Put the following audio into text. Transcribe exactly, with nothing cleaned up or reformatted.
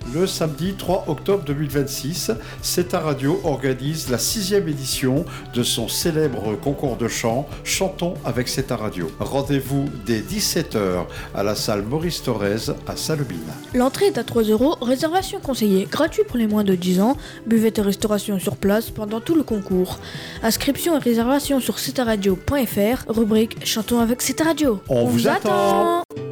Le samedi trois octobre deux mille vingt-six, C'est ta radio organise la sixième édition de son célèbre concours de chant Chantons avec C'est ta radio. Rendez-vous dès dix-sept heures à la salle Maurice Thorez à Salobine. L'entrée est à trois euros, réservation conseillée, gratuit pour les moins de dix ans, buvette et restauration sur place pendant tout le concours. Inscription et réservation sur c'est ta radio point f r, rubrique Chantons avec C'est ta radio. On, On vous attend. attend.